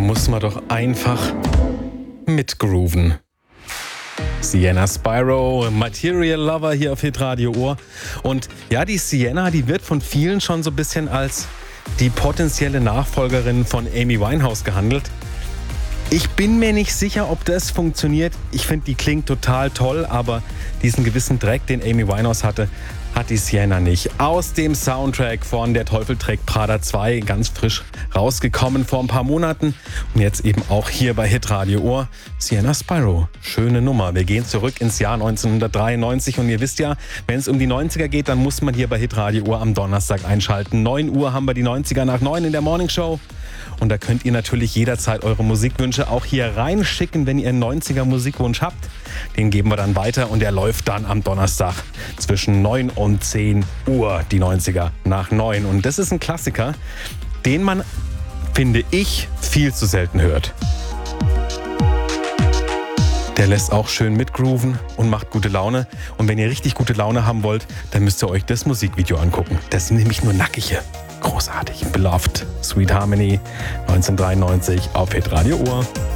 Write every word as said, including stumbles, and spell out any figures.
muss man doch einfach mitgrooven. Sienna Spyro, Material Lover hier auf Hitradio Ohr. Und ja, die Sienna, die wird von vielen schon so ein bisschen als die potenzielle Nachfolgerin von Amy Winehouse gehandelt. Ich bin mir nicht sicher, ob das funktioniert. Ich finde, die klingt total toll, aber diesen gewissen Dreck, den Amy Winehouse hatte, hat die Sienna nicht. Aus dem Soundtrack von Der Teufel trägt Prada zwei, ganz frisch rausgekommen vor ein paar Monaten. Und jetzt eben auch hier bei Hitradio Ohr, Sienna Spyro. Schöne Nummer. Wir gehen zurück ins Jahr neunzehnhundertdreiundneunzig und ihr wisst ja, wenn es um die neunziger geht, dann muss man hier bei Hitradio Ohr am Donnerstag einschalten. neun Uhr haben wir die neunziger nach neun in der Morning Show. Und da könnt ihr natürlich jederzeit eure Musikwünsche auch hier reinschicken, wenn ihr einen neunziger Musikwunsch habt. Den geben wir dann weiter und der läuft dann am Donnerstag zwischen neun und zehn Uhr, die neunziger nach neun. Und das ist ein Klassiker, den man, finde ich, viel zu selten hört. Der lässt auch schön mitgrooven und macht gute Laune. Und wenn ihr richtig gute Laune haben wollt, dann müsst ihr euch das Musikvideo angucken. Das sind nämlich nur Nackige. Großartig. Beloved, Sweet Harmony, neunzehnhundertdreiundneunzig auf Hitradio Ohr.